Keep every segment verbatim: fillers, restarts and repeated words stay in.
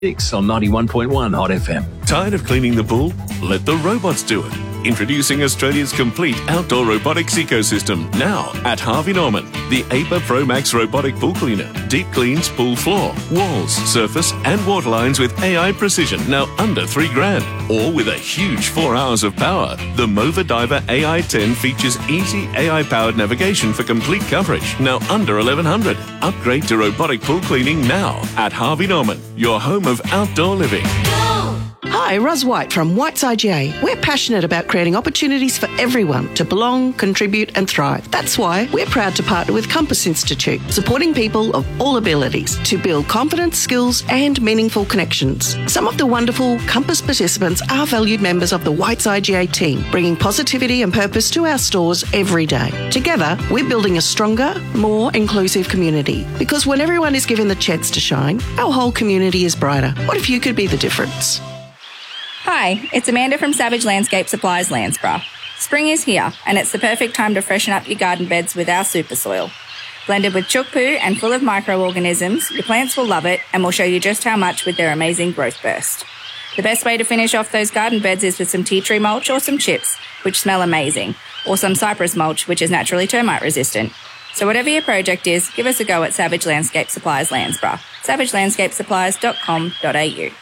Six on ninety-one point one Hot F M. Tired of cleaning the pool? Let the robots do it. Introducing Australia's complete outdoor robotics ecosystem now at Harvey Norman. The A P A Pro Max robotic pool cleaner deep cleans pool floor, walls, surface and water lines with A I precision, now under three grand. Or with a huge four hours of power. The Mova Diver A I ten features easy A I-powered navigation for complete coverage, now under eleven hundred. Upgrade to robotic pool cleaning now at Harvey Norman, your home of outdoor living. Hi, Ros White from White's I G A. We're passionate about creating opportunities for everyone to belong, contribute and thrive. That's why we're proud to partner with Compass Institute, supporting people of all abilities to build confidence, skills and meaningful connections. Some of the wonderful Compass participants are valued members of the White's I G A team, bringing positivity and purpose to our stores every day. Together, we're building a stronger, more inclusive community. Because when everyone is given the chance to shine, our whole community is brighter. What if you could be the difference? Hi, it's Amanda from Savage Landscape Supplies, Landsborough. Spring is here, and it's the perfect time to freshen up your garden beds with our super soil. Blended with chook poo and full of microorganisms, your plants will love it and will show you just how much with their amazing growth burst. The best way to finish off those garden beds is with some tea tree mulch or some chips, which smell amazing, or some cypress mulch, which is naturally termite resistant. So whatever your project is, give us a go at Savage Landscape Supplies, Landsborough. savage landscape supplies dot com dot a u.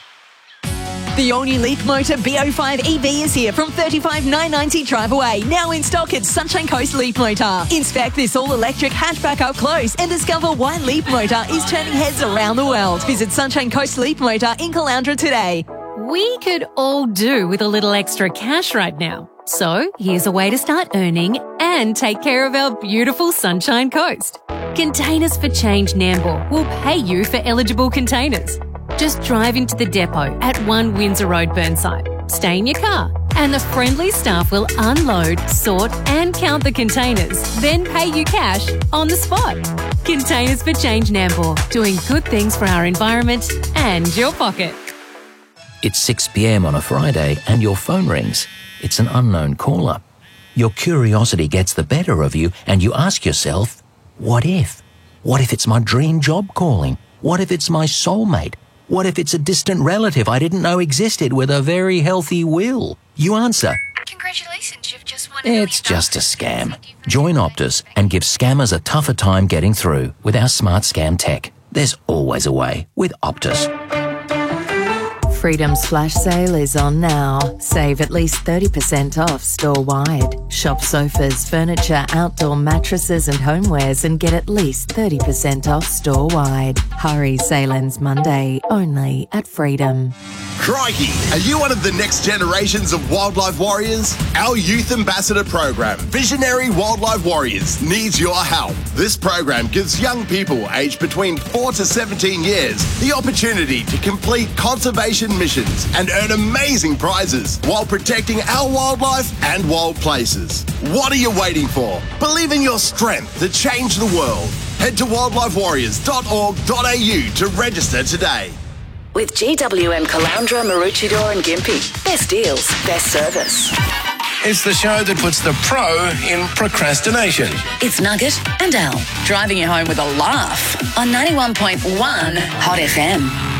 The all-new Leaf Motor B O five E V is here from thirty-five thousand nine hundred ninety drive away. Now in stock at Sunshine Coast Leaf Motor. Inspect this all-electric hatchback up close and discover why Leaf Motor is turning heads around the world. Visit Sunshine Coast Leaf Motor in Caloundra today. We could all do with a little extra cash right now. So here's a way to start earning and take care of our beautiful Sunshine Coast. Containers for Change Nambour will pay you for eligible containers. Just drive into the depot at one Windsor Road, Burnside. Stay in your car and the friendly staff will unload, sort and count the containers, then pay you cash on the spot. Containers for Change Nambour, doing good things for our environment and your pocket. It's six p.m. on a Friday and your phone rings. It's an unknown caller. Your curiosity gets the better of you and you ask yourself, what if? What if it's my dream job calling? What if it's my soulmate? What if it's a distant relative I didn't know existed with a very healthy will? You answer, congratulations, you've just won. It's just a scam. Join Optus and give scammers a tougher time getting through with our smart scam tech. There's always a way with Optus. Freedom's flash sale is on now. Save at least thirty percent off store-wide. Shop sofas, furniture, outdoor mattresses and homewares and get at least thirty percent off store-wide. Hurry, sale ends Monday, only at Freedom. Crikey! Are you one of the next generations of wildlife warriors? Our Youth Ambassador program, Visionary Wildlife Warriors, needs your help. This program gives young people aged between four to seventeen years the opportunity to complete conservation missions and earn amazing prizes while protecting our wildlife and wild places. What are you waiting for? Believe in your strength to change the world. Head to wildlife warriors dot org dot a u to register today. With G W M Caloundra, Maroochydore and Gympie. Best deals, best service. It's the show that puts the pro in procrastination. It's Nugget and Al, driving you home with a laugh on ninety-one point one Hot F M.